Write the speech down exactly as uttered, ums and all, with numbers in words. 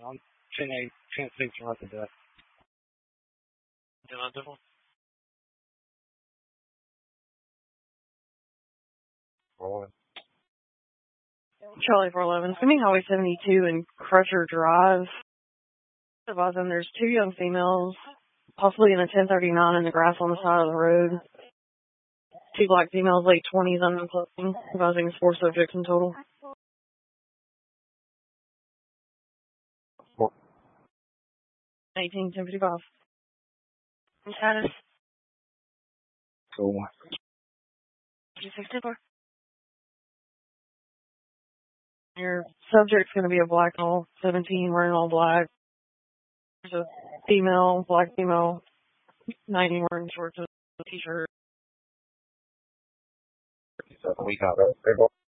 I'm ten eight, ten six right to death. ten on ten one. Rolling. Charlie four eleven. Swimming Highway seventy-two and Crusher Drive. Advising there's two young females, possibly in a ten thirty-nine in the grass on the side of the road. Two black females, late twenties, unknown clothing. Advising it's four subjects in total. Four. eighteen ten fifty-five. Status? Cool. sixty-four. Your subject's going to be a black male, seventeen, wearing all black. There's a female, black female, nineteen, wearing shorts and a t-shirt. So we got that.